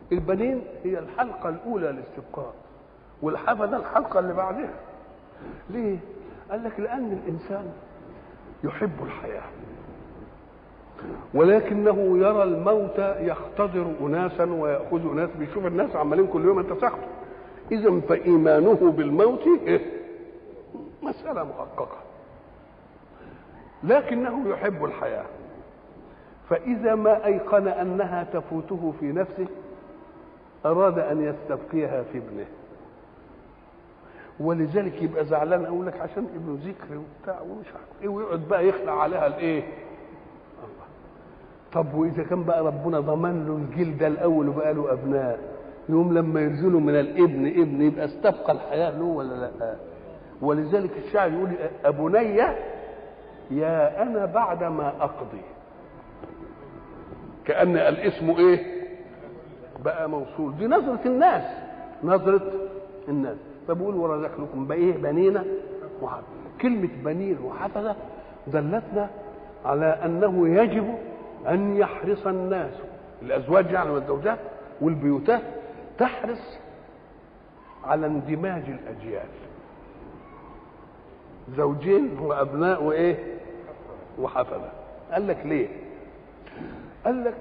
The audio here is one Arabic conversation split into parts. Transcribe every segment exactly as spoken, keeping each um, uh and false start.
البنين هي الحلقة الأولى للاستبقاء، والحفدة الحلقة اللي بعدها. ليه؟ قال لك لأن الإنسان يحب الحياة، ولكنه يرى الموت يختضر أناسا ويأخذ أناس، بيشوف الناس عمالين كل يوم يتساقطوا. إذن فإيمانه بالموت مسألة محققة، لكنه يحب الحياة. فإذا ما أيقن أنها تفوته في نفسه أراد أن يستبقيها في ابنه، ولذلك يبقى زعلان، أقول لك عشان ابنه ذكر وبتاع ومش عارف إيه، ويقعد بقى يخلع عليها الإيه؟ الله. طب وإذا كان بقى ربنا ضمن له الجيل ده الأول وبقى له أبناء، يوم لما ينزلوا من الابن ابن يبقى استبقى الحياة له ولا لا؟ ولذلك الشاعر يقول أبني يا أنا بعد ما أقضي، كأن الاسم إيه؟ بقى موصول. دي نظرة الناس، نظرة الناس. فبقول ورزق لكم بإيه؟ بنينا وحفظة. كلمة بنين وحفظة دلتنا على أنه يجب أن يحرص الناس، الأزواج يعني والزوجات والبيوتات، تحرص على اندماج الأجيال، زوجين وأبناء وإيه؟ وحفظة. قال لك ليه؟ قال لك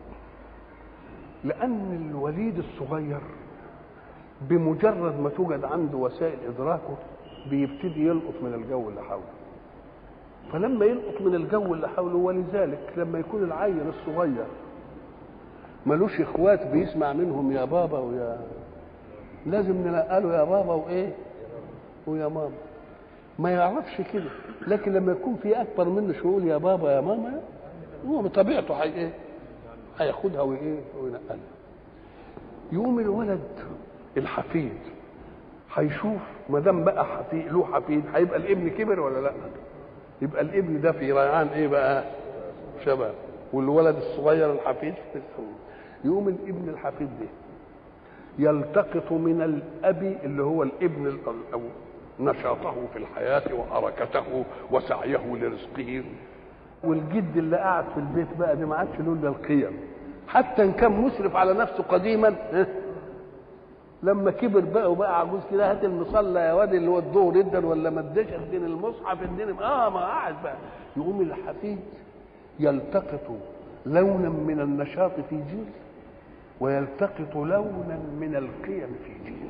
لأن الوليد الصغير بمجرد ما توجد عنده وسائل إدراكه بيبتدي يلقط من الجو اللي حوله. فلما يلقط من الجو اللي حوله، ولذلك لما يكون العيل الصغير ملوش إخوات بيسمع منهم يا بابا ويا، لازم نلقاله يا بابا وإيه؟ ويا ماما. ما يعرفش كده، لكن لما يكون في أكبر منه شو يقول يا بابا يا ماما، هو بطبيعته هي إيه؟ هياخدها وإيه؟ وينقلها. يقوم الولد الحفيد هيشوف ما دام بقى حفيد له حفيد، هيبقى الابن كبر ولا لا؟ يبقى الابن ده في ريعان ايه بقى؟ شباب. والولد الصغير الحفيد في السن. يقوم الابن الحفيد ده يلتقط من الاب اللي هو الابن الاول نشاطه في الحياه وحركته وسعيه لرزقه، والجد اللي قاعد في البيت بقى ده ما عادش له الا القيم، حتى ان كان مسرف على نفسه قديما، لما كبر بقى وبقى عجوز كده، هات المصلى يا واد اللي هو الظهر جدا ولا ما اداش الدين المصحف الدين اه ما قاعد بقى. يقوم الحفيد يلتقط لونا من النشاط في جيل، ويلتقط لونا من القيم في جيل.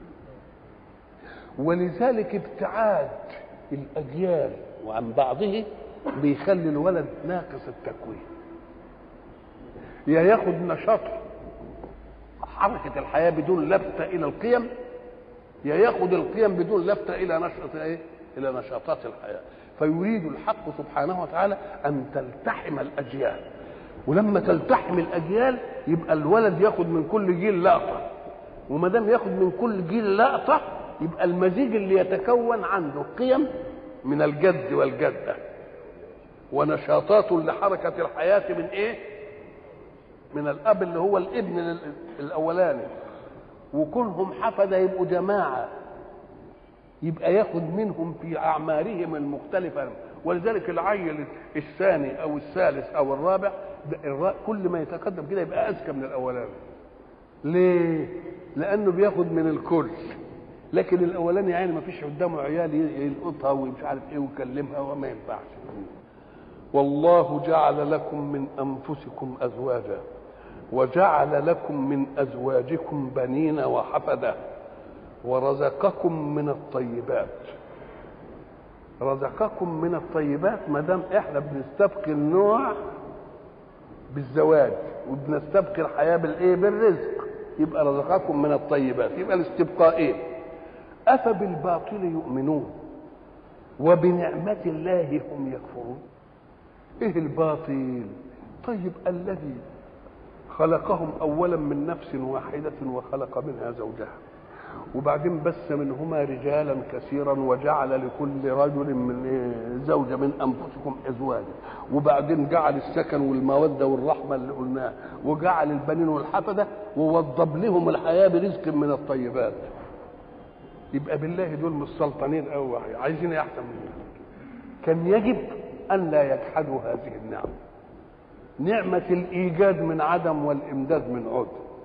ولذلك ابتعاد الاجيال وعن بعضه بيخلي الولد ناقص التكوين، يا ياخد نشاطه حركة الحياة بدون لفتة إلى القيم، يا ياخد القيم بدون لفتة إلى نشاط إيه؟ إلى نشاطات الحياة. فيريد الحق سبحانه وتعالى أن تلتحم الأجيال، ولما تلتحم الأجيال يبقى الولد ياخد من كل جيل لقطة، وما دام ياخد من كل جيل لقطة يبقى المزيج اللي يتكون عنده قيم من الجد والجدة، ونشاطات لحركة الحياة من إيه؟ من الاب اللي هو الابن الاولاني، وكلهم حفده يبقوا جماعه، يبقى ياخد منهم في اعمارهم المختلفه. ولذلك العيل الثاني او الثالث او الرابع كل ما يتقدم كده يبقى اذكى من الاولاني. ليه؟ لانه بياخد من الكل، لكن الاولاني يعني ما فيش قدامه عيال يلقطها ومش عارف ايه ويكلمها وما ينفعش. والله جعل لكم من انفسكم ازواجا وجعل لكم من ازواجكم بنين وحفدة ورزقكم من الطيبات. رزقكم من الطيبات، ما دام احنا بنستبقي النوع بالزواج وبنستبقي الحياه بالايه؟ بالرزق، يبقى رزقكم من الطيبات. يبقى الاستبقاء ايه؟ افبالباطل يؤمنون وبنعمه الله هم يكفرون. ايه الباطل؟ طيب الذي خلقهم اولا من نفس واحده وخلق منها زوجها، وبعدين بث منهما رجالا كثيرا وجعل لكل رجل من زوجه من انفسكم ازواجا، وبعدين جعل السكن والموده والرحمه اللي قلناها، وجعل البنين والحفده ووضب لهم الحياه برزق من الطيبات. يبقى بالله دول مش سلطانين قوي، عايزين احسن مننا. كان يجب ان لا يجحدوا هذه النعمه، نعمه الايجاد من عدم والامداد من عدم.